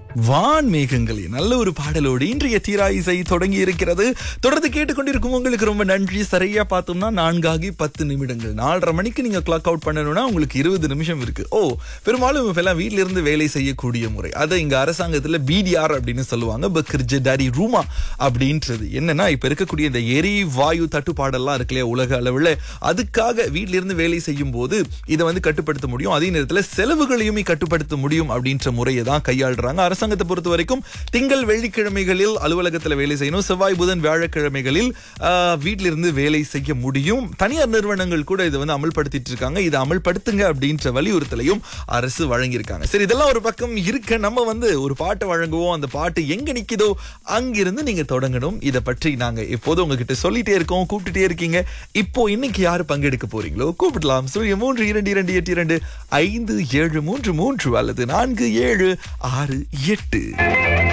வான் மேகங்களே நல்ல ஒரு பாடலோடு இன்றைய தீரா இசை தொடங்கி இருக்கிறது. தொடர்ந்து கேட்டுக்கொண்டிருக்கும் உங்களுக்கு ரொம்ப நன்றி. சரியா பார்த்தோம்னா 4:10 4:30 மணிக்கு நீங்க கிளாக் அவுட் பண்ணணும்னா உங்களுக்கு 20 நிமிஷம் இருக்கு. பெரும்பாலும் இப்பெல்லாம் வீட்டில இருந்து வேலை செய்யக்கூடிய முறை, அதை இங்க அரசாங்கத்துல பிடிஆர் அப்படின்னு சொல்லுவாங்க, பக்ரிஜடாரி ரூமா அப்படின்றது. என்னன்னா இப்ப இருக்கக்கூடிய இந்த எரிவாயு தட்டுப்பாடெல்லாம் இருக்கு இல்லையா உலக அளவுல, அதுக்காக வீட்டில இருந்து வேலை செய்யும் போது இதை கட்டுப்படுத்த முடியும், அதே நேரத்தில் செலவுகளையுமே கட்டுப்படுத்த முடியும் அப்படின்ற முறையை தான் கையாளுறாங்க. அரசாங்கத்தை பொறுத்த வரைக்கும் திங்கள் வெள்ளிக்கிழமைகளில் அலுவலகத்தில் வேலை செய்யணும், செவ்வாய் புதன் வியாழக்கிழமைகளில் வீட்டிலிருந்து வேலை செய்ய முடியும். தனியார் நிறுவனங்கள் கூட இதை அமல்படுத்திட்டு இருக்காங்க. இதை அமல்படுத்துங்க அப்படின்ற வலியுறுத்தலையும் அரசு வழங்கியிருக்காங்க. சரி, இதெல்லாம் ஒரு பக்கம் இருக்க, நம்ம ஒரு பாட்டை வழங்குவோம். அந்த பாட்டு எங்க நிக்குதோ அங்கிருந்து நீங்க தொடங்கணும். இதை பற்றி நாங்க எப்போதும் உங்ககிட்ட சொல்லிட்டே இருக்கோம், கூப்பிட்டுட்டே இருக்கீங்க. இப்போ இன்னைக்கு யாரு பங்கெடுக்க போறீங்களோ கூப்பிடலாம். 32228257333 அல்லது 4768.